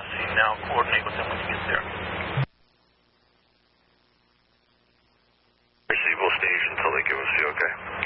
So you now coordinate with them when you get there. Receive will station until they give us the okay.